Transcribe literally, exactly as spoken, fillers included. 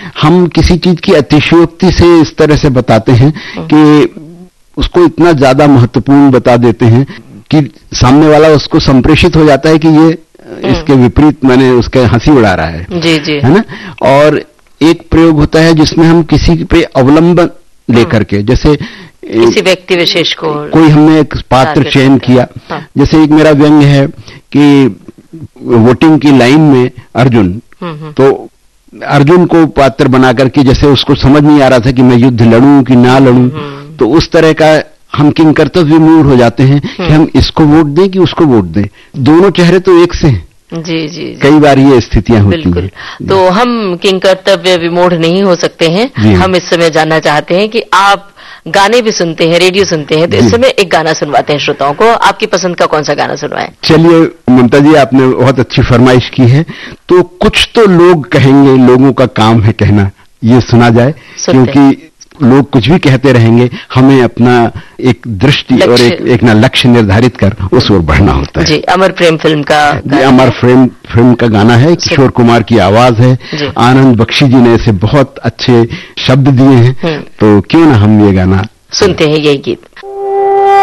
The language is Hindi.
हम किसी चीज की अतिशयोक्ति से इस तरह से बताते हैं कि उसको इतना ज्यादा महत्वपूर्ण बता देते हैं कि सामने वाला उसको संप्रेषित हो जाता है कि ये इसके विपरीत मैंने उसके हंसी उड़ा रहा है। जी जी, है ना। और एक प्रयोग होता है जिसमें हम किसी पे अवलंबन लेकर के, जैसे किसी व्यक्ति विशेष को कोई हमने एक पात्र चयन किया। हाँ। जैसे एक मेरा व्यंग्य है कि वोटिंग की लाइन में अर्जुन, तो अर्जुन को पात्र बना करके जैसे उसको समझ नहीं आ रहा था कि मैं युद्ध लड़ूं कि ना लड़ूं, तो उस तरह का हम किंग कर्तव्य विमूढ़ हो जाते हैं कि हम इसको वोट दें कि उसको वोट दें, दोनों चेहरे तो एक से हैं। जी जी, जी कई बार ये स्थितियां होती हैं। तो हम किंग कर्तव्य विमूढ़ नहीं हो सकते हैं। हम इस समय जानना चाहते हैं कि आप गाने भी सुनते हैं, रेडियो सुनते हैं, तो इस समय एक गाना सुनवाते हैं श्रोताओं को। आपकी पसंद का कौन सा गाना सुनवाएं? चलिए ममता जी, आपने बहुत अच्छी फरमाइश की है, तो कुछ तो लोग कहेंगे, लोगों का काम है कहना, ये सुना जाए, क्योंकि लोग कुछ भी कहते रहेंगे, हमें अपना एक दृष्टि और एक, एक ना लक्ष्य निर्धारित कर उस ओर बढ़ना होता है। जी, अमर प्रेम फिल्म का गाना, अमर प्रेम फिल्म का गाना है, किशोर कुमार की आवाज है, आनंद बख्शी जी ने इसे बहुत अच्छे शब्द दिए हैं, तो क्यों ना हम ये गाना सुनते हैं, यही गीत।